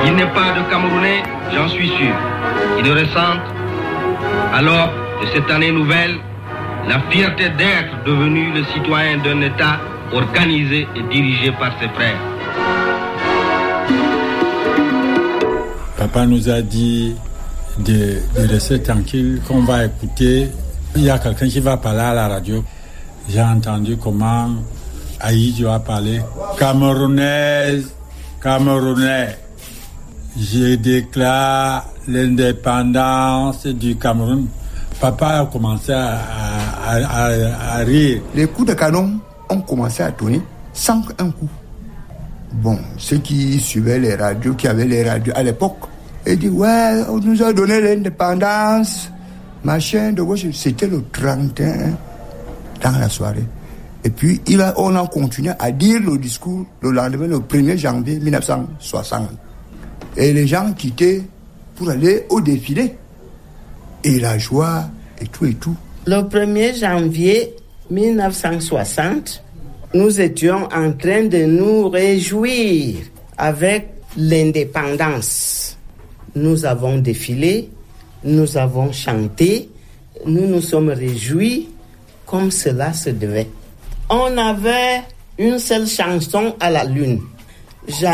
Il n'est pas de Camerounais, j'en suis sûr, qui ne ressentent, à l'aube de cette année nouvelle, la fierté d'être devenu le citoyen d'un État organisé et dirigé par ses frères. Papa nous a dit de rester tranquille, qu'on va écouter. Il y a quelqu'un qui va parler à la radio. J'ai entendu comment Aïdjo a parlé. Camerounais, je déclare l'indépendance du Cameroun. Papa a commencé à rire. Les coups de canon ont commencé à tourner sans un coup. Bon, ceux qui suivaient les radios, qui avaient les radios à l'époque, ils disent ouais, on nous a donné l'indépendance, machin de gauche. C'était le 31 dans la soirée. Et puis on a continué à dire le discours le lendemain, le 1er janvier 1960. Et les gens quittaient pour aller au défilé. Et la joie et tout. Le 1er janvier 1960, nous étions en train de nous réjouir avec l'indépendance. Nous avons défilé, nous avons chanté, nous nous sommes réjouis comme cela se devait. On avait une seule chanson à la lune.